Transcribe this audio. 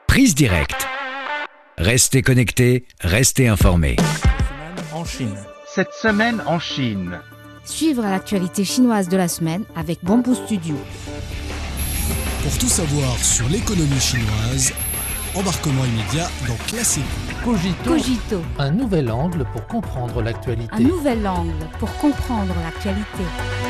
Prise directe. Restez connectés, restez informés. En Chine. Cette semaine en Chine. Suivre l'actualité chinoise de la semaine avec Bamboo Studio. Pour tout savoir sur l'économie chinoise, embarquement immédiat dans Classique. Cogito. Un nouvel angle pour comprendre l'actualité. Un nouvel angle pour comprendre l'actualité.